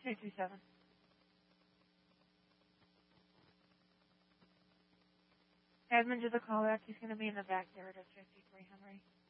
227. Edmund to the callback. He's going to be in the back there at 53 Henry.